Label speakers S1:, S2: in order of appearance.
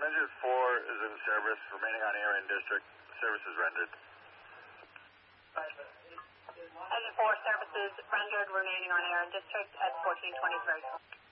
S1: Engine 4 is in service, remaining on air in district. Services rendered.
S2: Engine 4 services rendered, remaining on air in district at 1423.